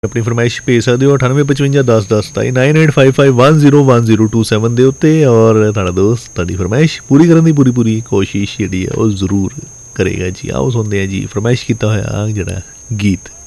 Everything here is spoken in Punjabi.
ਆਪਣੀ ਫਰਮਾਇਸ਼ ਭੇਜ ਸਕਦੇ ਹੋ 9855101027 9855101027 ਦੇ ਉੱਤੇ। ਔਰ ਤੁਹਾਡਾ ਦੋਸਤ ਤੁਹਾਡੀ ਫਰਮਾਇਸ਼ ਪੂਰੀ ਕਰਨ ਦੀ ਪੂਰੀ ਕੋਸ਼ਿਸ਼ ਜਿਹੜੀ ਹੈ ਉਹ ਜ਼ਰੂਰ ਕਰੇਗਾ ਜੀ। ਆਓ ਸੁਣਦੇ ਹਾਂ ਜੀ ਫਰਮਾਇਸ਼ ਕੀਤਾ ਹੋਇਆ ਜਿਹੜਾ ਗੀਤ।